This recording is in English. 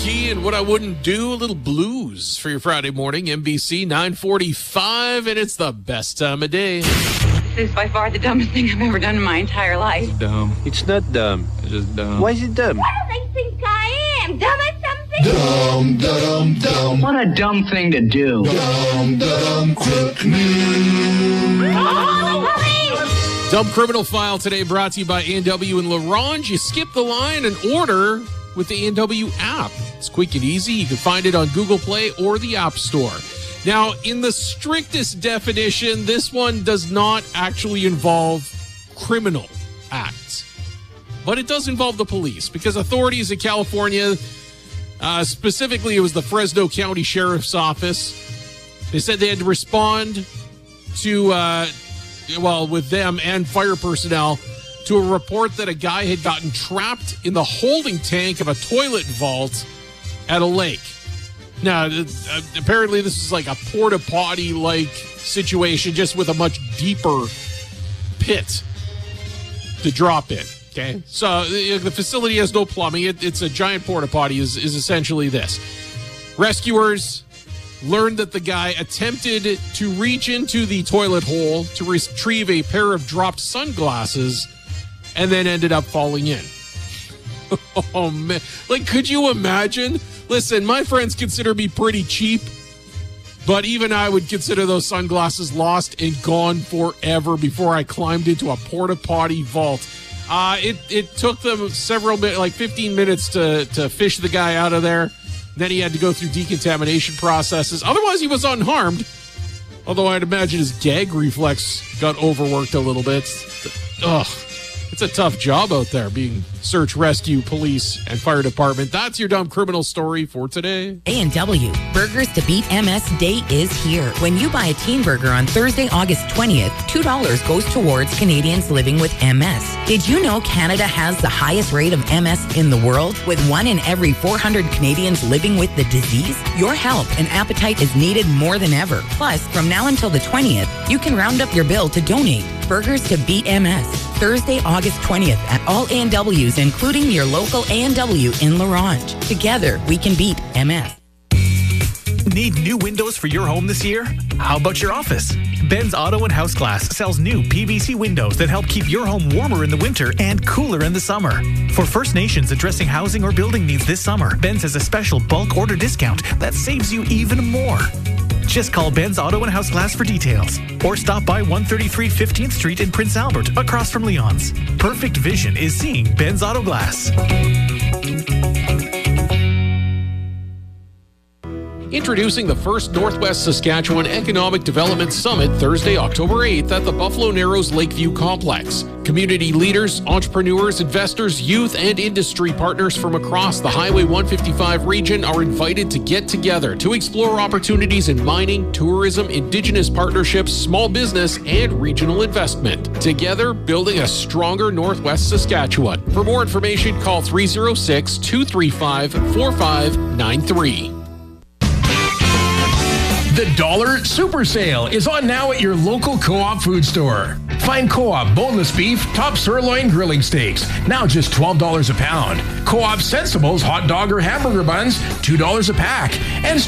Key and What I Wouldn't Do, a little blues for your Friday morning, MBC 9:45, and it's the best time of day. This is by far the dumbest thing I've ever done in my entire life. It's dumb. It's not dumb. It's just dumb. Why is it dumb? What do they think I am? Dumb as something? Dumb, dumb, dumb. What a dumb thing to do. Dumb, dumb, quick news. Dumb Criminal File today brought to you by A&W and LaRange. You skip the line and order with the A&W app. It's quick and easy. You can find it on Google Play or the App Store. Now, in the strictest definition, this one does not actually involve criminal acts. But it does involve the police, because authorities in California, specifically it was the Fresno County Sheriff's Office, they said they had to respond to, with them and fire personnel, to a report that a guy had gotten trapped in the holding tank of a toilet vault at a lake. Now, apparently this is like a porta potty-like situation, just with a much deeper pit to drop in. Okay, so the facility has no plumbing. It's a giant porta potty. Is essentially this. Rescuers learned that the guy attempted to reach into the toilet hole to retrieve a pair of dropped sunglasses, and then ended up falling in. Oh man! Like, could you imagine? Listen, my friends consider me pretty cheap, but even I would consider those sunglasses lost and gone forever before I climbed into a porta potty vault. It took them several minutes, like 15 minutes to fish the guy out of there. Then he had to go through decontamination processes. Otherwise, he was unharmed. Although I'd imagine his gag reflex got overworked a little bit. Ugh. It's a tough job out there, being search, rescue, police, and fire department. That's your dumb criminal story for today. A&W, Burgers to Beat MS Day is here. When you buy a teen burger on Thursday, August 20th, $2 goes towards Canadians living with MS. Did you know Canada has the highest rate of MS in the world, with 1 in every 400 Canadians living with the disease? Your help and appetite is needed more than ever. Plus, from now until the 20th, you can round up your bill to donate. Burgers to Beat MS, Thursday, August 20th at all A&Ws, including your local A&W in LaRange. Together, we can beat MS. Need new windows for your home this year? How about your office? Ben's Auto and House Glass sells new PVC windows that help keep your home warmer in the winter and cooler in the summer. For First Nations addressing housing or building needs this summer, Ben's has a special bulk order discount that saves you even more. Just call Ben's Auto and House Glass for details, or stop by 133 15th Street in Prince Albert, across from Leon's. Perfect vision is seeing Ben's Auto Glass. Introducing the first Northwest Saskatchewan Economic Development Summit Thursday, October 8th at the Buffalo Narrows Lakeview Complex. Community leaders, entrepreneurs, investors, youth, and industry partners from across the Highway 155 region are invited to get together to explore opportunities in mining, tourism, Indigenous partnerships, small business, and regional investment. Together, building a stronger Northwest Saskatchewan. For more information, call 306-235-4593. The Dollar Super Sale is on now at your local Co-op food store. Find Co-op boneless beef, top sirloin grilling steaks, now just $12 a pound. Co-op Sensibles hot dog or hamburger buns, $2 a pack. And